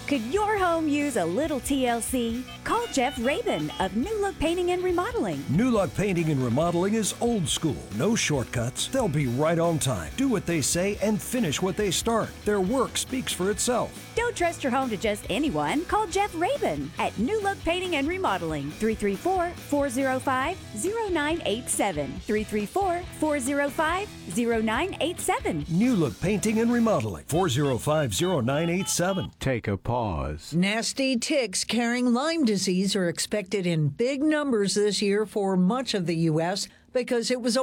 Could your home use a little TLC? Call Jeff Rabin of New Look Painting and Remodeling. New Look Painting and Remodeling is old school. No shortcuts. They'll be right on time. Do what they say and finish what they start. Their work speaks for itself. Don't trust your home to just anyone. Call Jeff Rabin at New Look Painting and Remodeling. 334-405-0987. 334-405-0987. New Look Painting and Remodeling. 405-0987. Take a pause. Nasty ticks carrying Lyme disease are expected in big numbers this year for much of the U.S. because it was a